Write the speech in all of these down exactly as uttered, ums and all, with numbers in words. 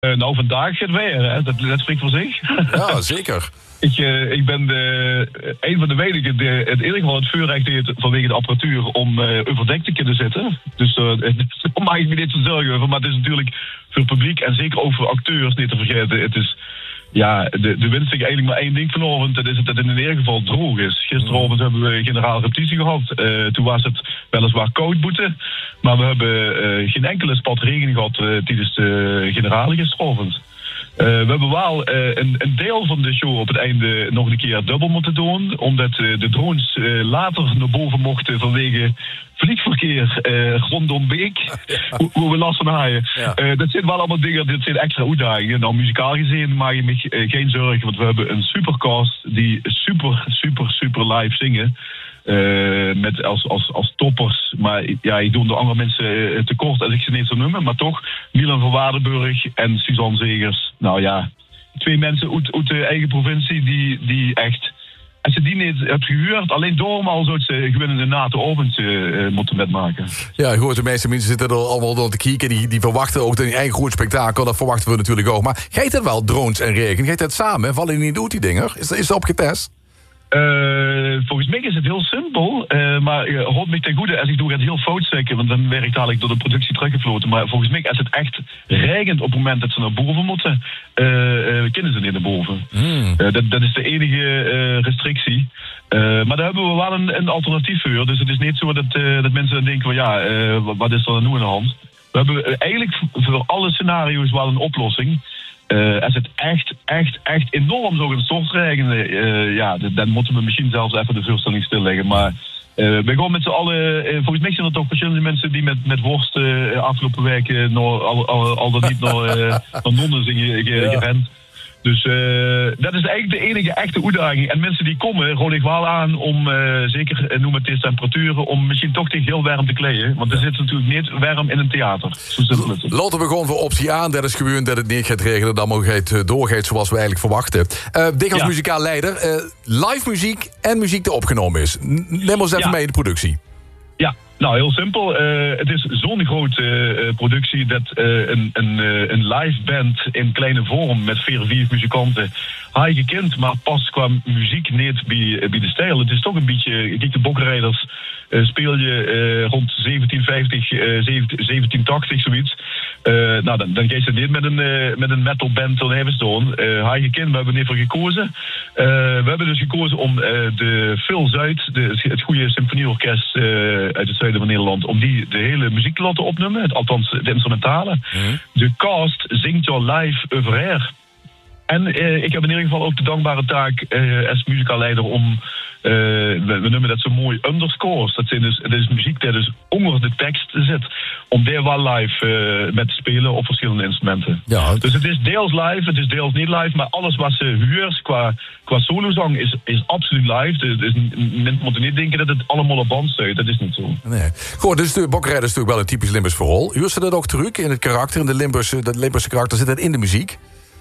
Uh, nou, vandaag het weer, hè. Dat, dat spreekt voor zich. Ja, zeker. ik, uh, ik ben de, een van de weinigen die het in ieder geval het vuurrecht heeft vanwege de apparatuur om uh, overdekt te kunnen zitten. Dus uh, daar mag ik me niet zo zorgen over. Maar het is natuurlijk voor het publiek en zeker ook voor acteurs niet te vergeten. Het is, ja, de, de wens ik eigenlijk maar één ding vanavond. Dat is dat het in ieder geval droog is. Gisteravond mm. hebben we generaal repetitie gehad. Uh, toen was het weliswaar koud boete. Maar we hebben uh, geen enkele spat regen gehad uh, tijdens de generale gisteravond. Uh, we hebben wel uh, een, een deel van de show op het einde nog een keer dubbel moeten doen. Omdat uh, de drones uh, later naar boven mochten vanwege vliegverkeer uh, rondom Beek. Hoe, hoe we last van haaien. Ja. Uh, dat zijn wel allemaal dingen, dit zijn extra uitdagingen. Nou, muzikaal gezien maak je me uh, geen zorgen. Want we hebben een supercast die super, super, super live zingen. Uh, met als, als, als toppers. Maar ja, ik doe de andere mensen uh, tekort als ik ze niet zou noemen. Maar toch, Milan van Waardenburg en Suzanne Zegers. Nou ja, twee mensen uit, uit de eigen provincie die, die echt... Als je die niet hebt gehuurd, alleen door al zou ze gewoon een nate avond uh, moeten metmaken. Ja, goed, de meeste mensen zitten er allemaal door te kijken. Die, die verwachten ook een eigen goed spektakel. Dat verwachten we natuurlijk ook. Maar geeft het wel drones en regen? Geeft het samen? Vallen die niet uit, die dingen? Is, is dat opgetest? Uh, volgens mij is het heel simpel, uh, maar uh, houd me ten goede als ik doe het heel fout zeggen, want dan werkt dadelijk door de productie teruggefloten. Maar volgens mij is het echt regent op het moment dat ze naar boven moeten, uh, uh, kunnen ze niet naar boven. Mm. Uh, dat, dat is de enige uh, restrictie. Uh, maar daar hebben we wel een, een alternatief voor. Dus het is niet zo dat, uh, dat mensen dan denken van ja, uh, wat is er nu aan de hand? We hebben uh, eigenlijk voor alle scenario's wel een oplossing. Uh, als het echt, echt, echt enorm zou gaan stortregenen, uh, ja, dan moeten we misschien zelfs even de voorstelling stilleggen. Maar uh, we gaan met z'n allen, uh, volgens mij zijn er toch verschillende mensen die met, met worst uh, afgelopen weken al, al, al, al dan niet naar, uh, naar Londen zijn gerend. Ja. Dus uh, dat is eigenlijk de enige echte uitdaging. En mensen die komen, rol ik wel aan om, uh, zeker noem het eens temperaturen, om misschien toch tegen heel warm te kleden. Want er zit natuurlijk niet warm in een theater. Zo simpel is het. Laten we gewoon voor optie aan. Dat is gewoon dat het niet gaat regenen. Dan mag het doorgaan zoals we eigenlijk verwachten. Uh, Dick als ja. muzikaal leider. Uh, live muziek en muziek die opgenomen is. Neem ons even ja. mee in de productie. Ja. Nou, heel simpel. Uh, het is zo'n grote uh, productie dat uh, een, een, uh, een live band in kleine vorm met vier, vier muzikanten haai gekend, maar past qua muziek niet bij, bij de stijl. Het is toch een beetje, kijk, de Bokrijders uh, speel je uh, rond zeventien vijftig, uh, zeventien tachtig, zoiets. Uh, nou, dan, dan ga je niet met een, uh, met een metal band dan hebben staan. Uh, haai gekend, we hebben ervoor gekozen. Uh, we hebben dus gekozen om uh, de Phil Zuid, de, het goede symfonieorkest uh, uit het zuiden van Nederland, om die de hele muziek te laten opnemen, het, althans de instrumentale. Mm-hmm. De cast zingt jou live over air. En uh, ik heb in ieder geval ook de dankbare taak uh, als muzikaal leider om, uh, we, we noemen dat zo mooi, underscores. Dat, zijn dus, dat is muziek die dus onder de tekst zit. Om daar wel live uh, met te spelen op verschillende instrumenten. Ja. Dus het is deels live, het is deels niet live. Maar alles wat ze huurt qua, qua solozang is, is absoluut live. Dus mensen moeten niet denken dat het allemaal op band staat. Dat is niet zo. Nee. Goed, dus de Bokrijders is natuurlijk wel een typisch Limburgs verhaal. Huurt ze dat ook terug in het karakter, in de Limburgse, dat Limburgse karakter? Zit dat in de muziek?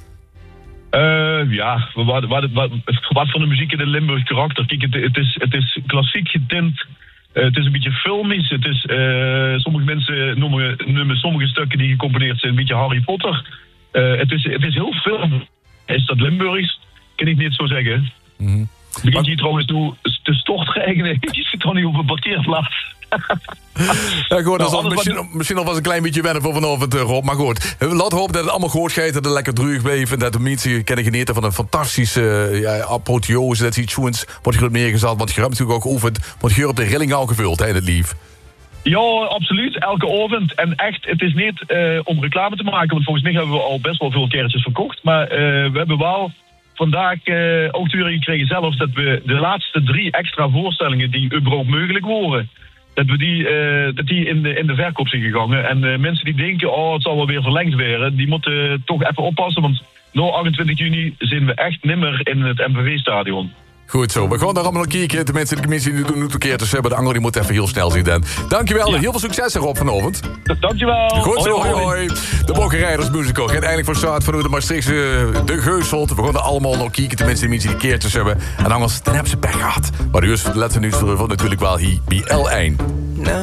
Uh, ja, wat, wat, wat, wat van de muziek in de Limburg karakter? Kijk, het, het, is, het is klassiek getint. Uh, het is een beetje filmisch. Het is, uh, sommige mensen noemen, noemen sommige stukken die gecomponeerd zijn een beetje Harry Potter. Uh, het, is, het is heel film. Is dat Limburgs? Kan ik niet zo zeggen. Mm-hmm. Begint hier trouwens nu te stortregenen. Je zit toch niet op een parkeerplaats. Ja, goed, nou, dat misschien, wat... misschien nog wel een klein beetje wennen voor vanavond, Rob. Maar goed, laten we hopen dat het allemaal goed gaat, dat het lekker droog bleef en dat de mensen kunnen genieten van een fantastische ja, apotheose. Dat iets schoens wordt hier neergezet, want je hebt natuurlijk ook geoefend, wordt hier op de rilling al gevuld, hè, het lief. Ja, absoluut. Elke avond. En echt, het is niet uh, om reclame te maken, want volgens mij hebben we al best wel veel kaartjes verkocht. Maar uh, we hebben wel vandaag uh, ook te horen gekregen zelfs dat we de laatste drie extra voorstellingen die überhaupt mogelijk worden, dat we die, uh, dat die in, de, in de verkoop zijn gegaan. En uh, mensen die denken, oh, het zal wel weer verlengd worden, die moeten uh, toch even oppassen, want na achtentwintig juni zijn we echt nimmer in het M V V-stadion. Goed zo, we gaan daar allemaal nog kijken. De mensen die de commissie die doen nu een keer te hebben, de anderen die moeten even heel snel zien. Dan. Dankjewel en ja. heel veel succes erop vanavond. Dankjewel. Goed zo, hoi hoi. hoi. De Bokrijders musical gaat eindelijk van start vanuit de Maastrichtse de Geuselt. We gaan er allemaal nog kijken, de mensen die mensen die keertjes hebben. En anders, dan hebben ze pech gehad. Maar dus, letten nu voor natuurlijk wel hier bij L één.